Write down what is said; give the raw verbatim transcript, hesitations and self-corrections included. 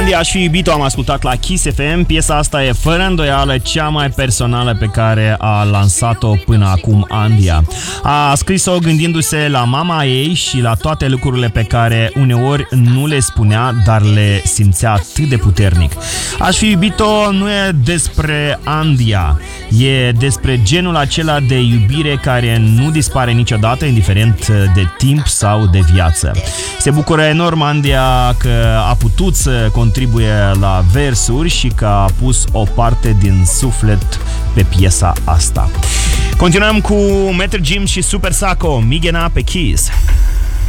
Andia, aș fi iubit-o, am ascultat la Kiss F M. Piesa asta e fără îndoială cea mai personală pe care a lansat-o până acum Andia. A scris-o gândindu-se la mama ei și la toate lucrurile pe care uneori nu le spunea, dar le simțea atât de puternic. Aș fi iubit-o nu e despre Andia, e despre genul acela de iubire care nu dispare niciodată, indiferent de timp sau de viață. Se bucură enorm Andia că a putut să contribuie la versuri și că a pus o parte din suflet pe piesa asta. Continuăm cu Metro Gym și Super Sacco, Migena pe Kiss.